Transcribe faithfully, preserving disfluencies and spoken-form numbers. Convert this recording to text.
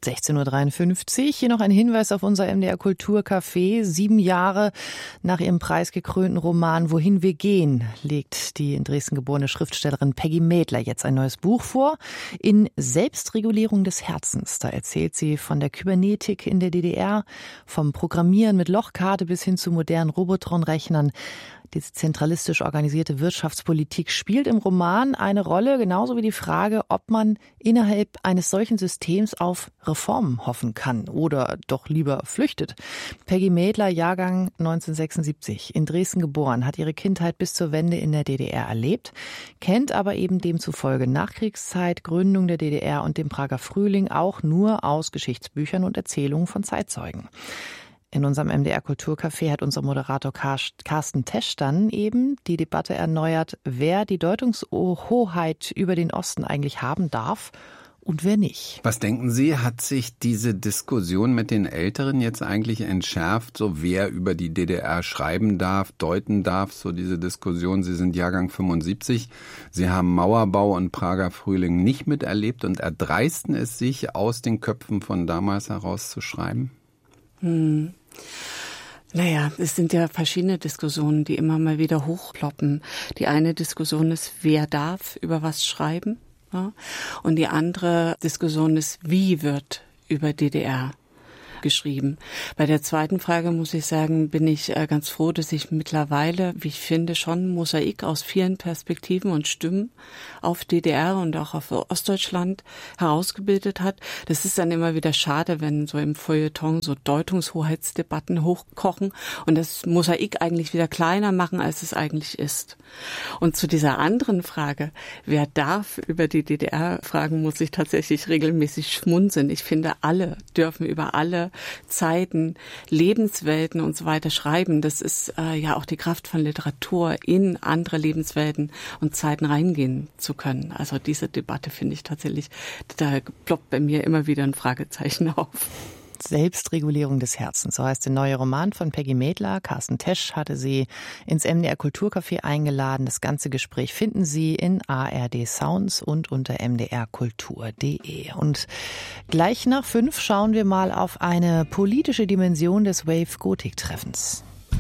sechzehn Uhr dreiundfünfzig. Hier noch ein Hinweis auf unser M D R Kulturcafé. Sieben Jahre nach ihrem preisgekrönten Roman Wohin wir gehen, legt die in Dresden geborene Schriftstellerin Peggy Mädler jetzt ein neues Buch vor. In Selbstregulierung des Herzens. Da erzählt sie von der Kybernetik in der D D R, vom Programmieren mit Lochkarte bis hin zu modernen Robotron-Rechnern. Diese zentralistisch organisierte Wirtschaftspolitik spielt im Roman eine Rolle, genauso wie die Frage, ob man innerhalb eines solchen Systems auf Reformen hoffen kann oder doch lieber flüchtet. Peggy Mädler, Jahrgang neunzehnhundertsechsundsiebzig, in Dresden geboren, hat ihre Kindheit bis zur Wende in der D D R erlebt, kennt aber eben demzufolge Nachkriegszeit, Gründung der D D R und dem Prager Frühling auch nur aus Geschichtsbüchern und Erzählungen von Zeitzeugen. In unserem M D R Kulturcafé hat unser Moderator Carsten Tesch dann eben die Debatte erneuert, wer die Deutungshoheit über den Osten eigentlich haben darf und wer nicht. Was denken Sie, hat sich diese Diskussion mit den Älteren jetzt eigentlich entschärft, so wer über die D D R schreiben darf, deuten darf, so diese Diskussion? Sie sind Jahrgang fünfundsiebzig, Sie haben Mauerbau und Prager Frühling nicht miterlebt und erdreisten es sich, aus den Köpfen von damals herauszuschreiben? Hm. Naja, es sind ja verschiedene Diskussionen, die immer mal wieder hochploppen. Die eine Diskussion ist, wer darf über was schreiben? Ja? Und die andere Diskussion ist, wie wird über D D R geschrieben. Bei der zweiten Frage muss ich sagen, bin ich ganz froh, dass ich mittlerweile, wie ich finde, schon ein Mosaik aus vielen Perspektiven und Stimmen auf D D R und auch auf Ostdeutschland herausgebildet hat. Das ist dann immer wieder schade, wenn so im Feuilleton so Deutungshoheitsdebatten hochkochen und das Mosaik eigentlich wieder kleiner machen, als es eigentlich ist. Und zu dieser anderen Frage, wer darf über die D D R fragen, muss ich tatsächlich regelmäßig schmunzeln. Ich finde, alle dürfen über alle Zeiten, Lebenswelten und so weiter schreiben. Das ist äh, ja auch die Kraft von Literatur, in andere Lebenswelten und Zeiten reingehen zu können. Also diese Debatte finde ich tatsächlich, da ploppt bei mir immer wieder ein Fragezeichen auf. Selbstregulierung des Herzens, so heißt der neue Roman von Peggy Mädler. Carsten Tesch hatte sie ins M D R Kulturcafé eingeladen. Das ganze Gespräch finden Sie in A R D Sounds und unter m d r kultur punkt d e. Und gleich nach fünf schauen wir mal auf eine politische Dimension des Wave-Gotik-Treffens.